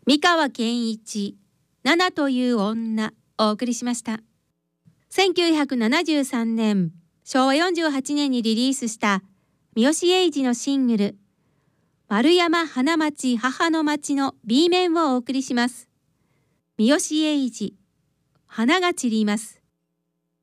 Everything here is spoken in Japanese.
三河健一、ナナという女をお送りしました。1973年、昭和48年にリリースした三好英二のシングル、丸山花町母の町の B 面をお送りします。三好英二、花が散ります。